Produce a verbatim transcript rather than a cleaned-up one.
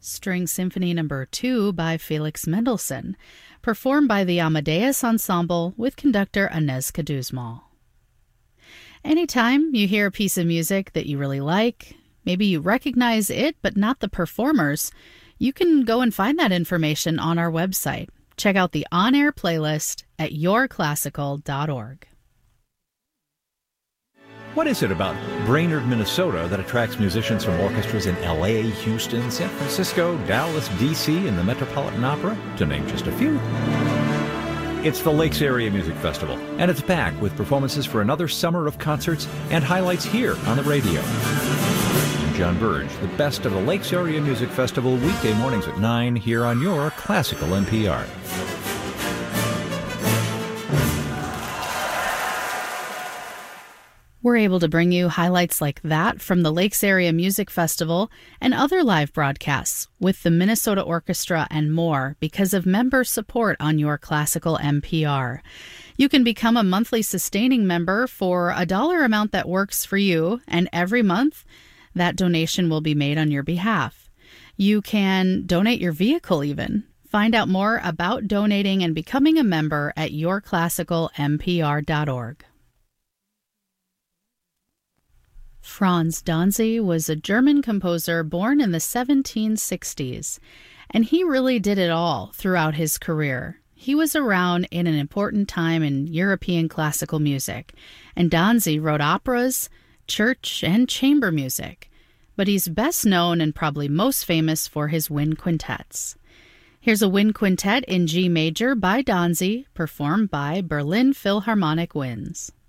String Symphony Number two by Felix Mendelssohn, performed by the Amadeus Ensemble with conductor Inez Kaduzmal. Anytime you hear a piece of music that you really like, maybe you recognize it but not the performers, you can go and find that information on our website. Check out the on-air playlist at your classical dot org. What is it about Brainerd, Minnesota that attracts musicians from orchestras in L A, Houston, San Francisco, Dallas, D C, and the Metropolitan Opera, to name just a few? It's the Lakes Area Music Festival, and it's back with performances for another summer of concerts and highlights here on the radio. I'm John Burge, the best of the Lakes Area Music Festival, weekday mornings at nine here on your Classical N P R. We're able to bring you highlights like that from the Lakes Area Music Festival and other live broadcasts with the Minnesota Orchestra and more because of member support on your Classical N P R. You can become a monthly sustaining member for a dollar amount that works for you, and every month that donation will be made on your behalf. You can donate your vehicle even. Find out more about donating and becoming a member at your classical N P R dot org. Franz Danzy was a German composer born in the seventeen sixties, and he really did it all throughout his career. He was around in an important time in European classical music, and Danzy wrote operas, church, and chamber music. But he's best known and probably most famous for his wind quintets. Here's a wind quintet in G major by Danzy, performed by Berlin Philharmonic Winds.